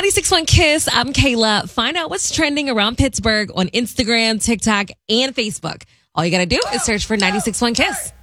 96.1 Kiss. I'm Kayla. Find out what's trending around Pittsburgh on Instagram, TikTok, and Facebook. All you got to do is search for 96.1 Kiss.